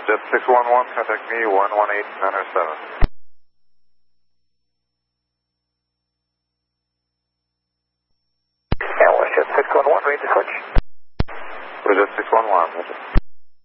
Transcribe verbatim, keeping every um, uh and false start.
Jet six one one, contact me, one one eight nine oh seven. And Westjet six one one, range of switch. Jet six one one,